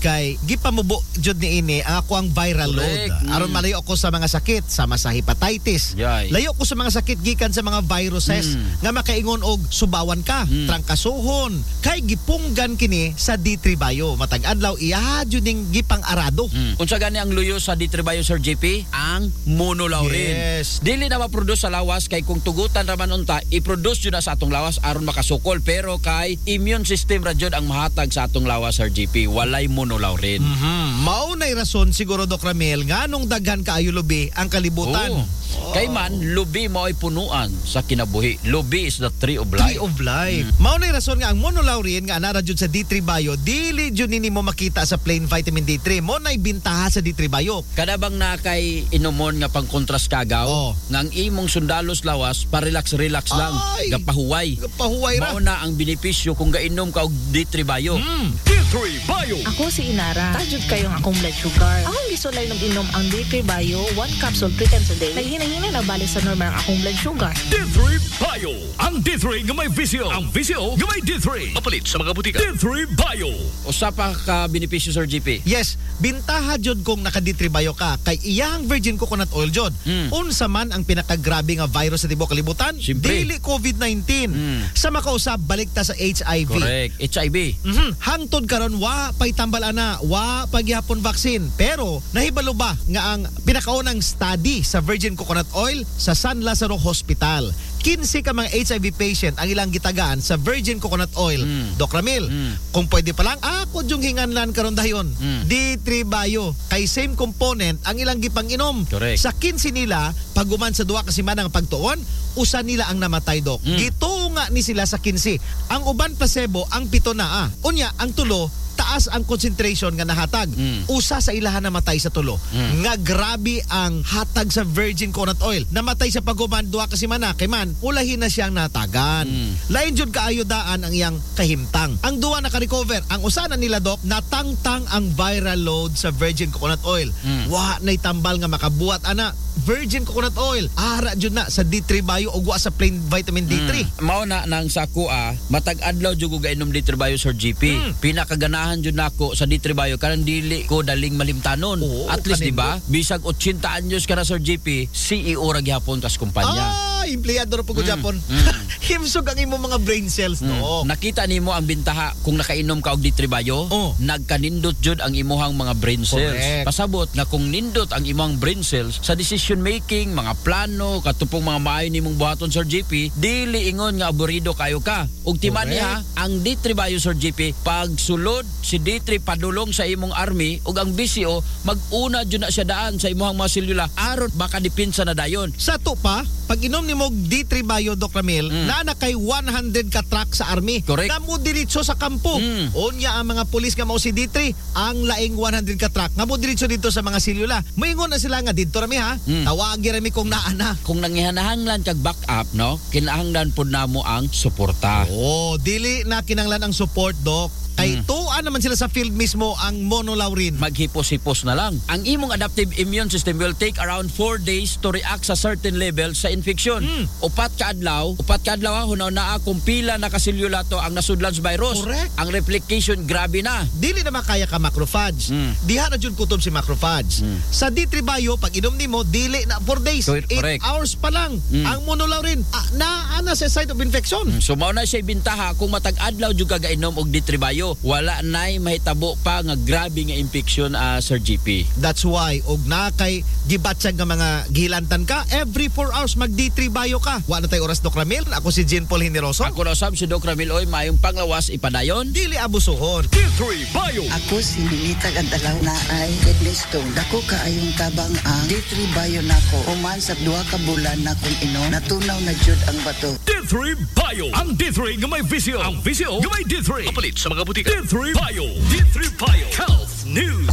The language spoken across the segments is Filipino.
kay gipamubo jud ni ini ang ako ang viral load. Aron malayo ako sa mga sakit sama sa hepatitis. Layo ko sa mga sakit gikan sa mga viruses nga makaingon og subawan ka, trangkasuhon. Kay gipunggan kini sa D3 Bio. Matag adlaw iya jud ning gipang arado. Unsa gani ang luyo sa D3 Bio, Sir JP? Ang monolaurin. Yes. Dili na ma-produce sa lawas kay kung tugutan raman unta, i-produce jud na sa atong lawas aron makasukol, pero kay immune system ra jud ang mahatag sa atong lawas, Sir JP. Walay monolaurin. Mao nay rason siguro, Doc Ramil, nganong daghan kaayo lubi ang kalibutan. Kay man, lubi mo ay punuan sa kinabuhi. Lubi is the tree of life. Tree of life. Mao nay rason nga ang monolaurin nga anara jud sa D3 Bio, dili jud nini mo makita sa plain vitamin D3. Mo nay bintaha sa D3 Bio. Kada bang na kay inumon nga pang kontras kagaw, nga ang imong sundalos lawas pa-relax lang, gapahuway. Gapahuway ra. Mao na ang benepisyo kung gainom ka og D3 Bio. D3 Bio. Ako si Inara. Tajud kayong akong blood sugar. Akong gisulay nang inom ang D3 Bio 1 capsule 3 times a day. Naghina-hina na balik sa normal ang akong blood sugar. D3 Bio. Ang D3 nga may visio. Ang visio nga may D3. Mapalit sa mga butika. D3 Bio. Usa pa ka benepisyo, Sir GP. Yes, bintaha jud kung naka D3 Bio ka kay iyang virgin coconut oil jud. Unsa man ang pinakagrabe nga virus sa tibuok kalibutan? Dili COVID-19. Sa makausab balik ta sa HIV. Correct. HIV. Hangtod karon wa pay tambal ana, wa pagyapon vaccine. Pero nahibalo ba nga ang pinakaunang study sa virgin coconut oil sa San Lazaro Hospital? 15 ka mga HIV patient ang ilang gitagaan sa virgin coconut oil. Doc Ramil, kung pwede pa lang, ako yung hinganlan karon dayon. D3 Bio, kay same component ang ilang gipang-inom. Correct. Sa 15 nila, paguman sa duwa ka semana nga pagtuon, usa nila ang namatay, Doc. Gitunga ni sila sa 15. Ang uban placebo, ang 7 na. Unya, ang tulo, taas ang concentration nga nahatag. Usa sa ilahan namatay sa tulo. Nga grabe ang hatag sa virgin coconut oil. Namatay sa paguman duha ka semana kay man ulahin na siyang natagan. Lain jud kaayo daan ang iyang kahimtang. Ang duha naka-recover. Ang usa na nila, Doc, natangtang ang viral load sa virgin coconut oil. Wa nay tambal nga makabuhat ana. Virgin coconut oil ara jud na sa D3 Bio ug wa sa plain vitamin D3. Mao na nang sa kuha, matag adlaw jud ko gainom D3 Bio, Sir GP. Pinakaganahan jud nako sa D3 Bio karon dili ko daling malimtanon. At least di ba? Bisag 80 anyos ka na, Sir GP, CEO ra gyapon kas kumpanya. Empleyado ra pud ko Japon. Himsog ang imong mga brain cells, no. Nakita nimo ang bintaha kung nakainom ka og D3 Bio, nagkanindot jud ang imuhang mga brain cells. Correct. Pasabot nga kung nindot ang imong brain cells sa decision making, mga plano, katupong mga maayo nimong buhaton, Sir GP, dili ingon nga aburido kayo ka. Ug timan niya, ang D3 Bio, Sir GP, pag sulod si D3 padulong sa imong army ug ang BCO mag-una jud na siya daan sa imong mga selula aron baka dipinsa na dayon. Sa to pa, pag inom nimo D3 Bio, Doc Ramil, na kay 100 ka truck sa army. Correct. Namo diretso sa kampo. Unya ang mga pulis nga mao si D3, ang laing 100 ka truck namo diretso dito sa mga selula. Moingon na sila nga didto rami ha. Tawagi rami kung naana. Kung nangihanahanglan kag backup, no, kinahanglan pud namo ang suporta. Dili na kinanglan ang support, Doc. Kay tuan naman sila sa field mismo ang monolaurin. Maghipos-hipos na lang. Ang imong adaptive immune system will take around 4 days to react sa certain level sa infection. Upat ka adlaw hunaw na kung pila na kaselula to ang nasudlan sa virus. Correct. Ang replication grabe na. Dili na makaya ka macrophage. Diha na jud kutob si macrophage. Sa D3 Bio, pag inom nimo, dili na 4 days. 8 hours pa lang. Ang monolaurin, naana sa site of infection. So mao na siya bintaha kung matag adlaw jud ka gainom og D3 Bio. Wala nay mahitabo pa nga grabe nga infection, Sir GP. That's why og na kay gibatsag nga mga gihilantan ka, every 4 hours mag D3 Bio ka. Wa na tay oras, Doc Ramil. Ako si Jean Paul Hineroso. Ako na usab si Doc Ramil, oy mayong panglawas ipadayon. Dili abusuhon. D3 Bio. Ako si Ninita Gandalaw na ay kidney stone. Dako kaayong tabang ang D3 Bio nako. Human sa 2 ka bulan na kung inom, natunaw na jud ang bato. D3 Bio. Ang D3 nga may visio. Ang visio nga may D3. Mapalit sa mga butika. D3 Bio. D3 Bio. Health News.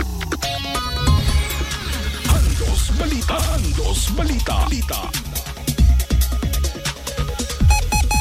Andos Balita. Andos Balita.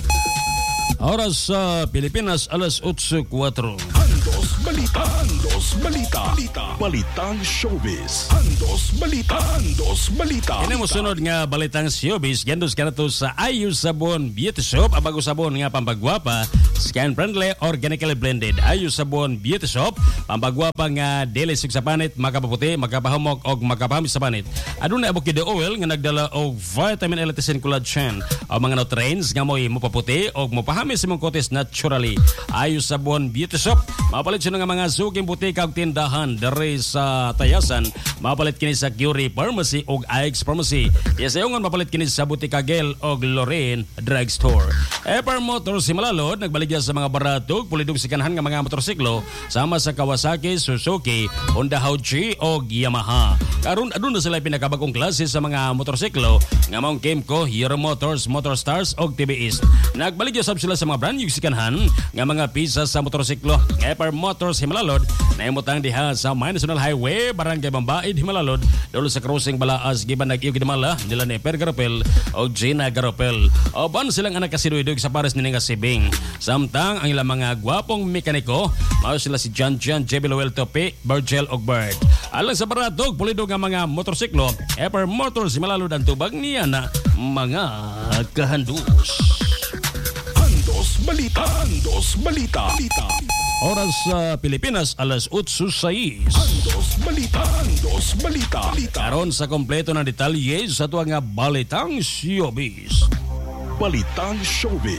Oras sa Pilipinas, alas 8:04. Andos Balita. Andos Balita. Balitang showbiz. Andos Balita. Kini mo sunod nga balitang showbiz, gandos kanato sa Ayu Sabon Beauty Shop, ang bago sabon nga pampagwapa, skin friendly, organically blended. Ayu Sabon Beauty Shop, pampagwapa nga dili sa panit, makapaputi, makapahumok og makapahamis sa panit. Aduna avocado oil nga nagdala og vitamin L-lysine collagen, ang mga nutrients nga mo'y mopaputi og mopahamis imong kutis naturally. Ayu Sabon Beauty Shop, mapalit siya nga mga suging butika og tindahan dere sa Tayasan, mapalit kini sa Curie Pharmacy og Ike's Pharmacy. Yasayon mapalit kini sa Butika Gel og Lorraine Drugstore. Eper Motors Himalalod nagbaligya sa mga baratog pulidog sikanhan nga mga motorsiklo sama sa Kawasaki, Suzuki, Honda Hauchi og Yamaha. Karon aduna sila pinakabagong klase sa mga motorsiklo nga mao Kemco, Hero Motors, Motorstars og TBS. Nagbaligya sab sila sa mga brand new sikanhan nga mga pisa sa motorsiklo. Eper Motors Himalalod naimutang diha sa National Highway, Barangay Bambaid, Himalalod, dulo sa crossing Balaas, giban nag-iyo gidamala nila ni Per Garopel o Gina Garopel. Oban silang anak kasiduydog sa pares nila nga si Bing. Samtang ang ilang mga gwapong mekaniko, mao sila si John JB Lowell Tope, Virgil og Bert. Alang sa baratog, pulidog ang mga motorsiklo, Eper Motors Himalalod ang tubag niya na mga kahandus. Andos Balita. Oras sa Pilipinas, alas 8:06. Andos Balita. Karon sa kompleto na detalye sa tuwa nga balitang showbiz. Balitang showbiz.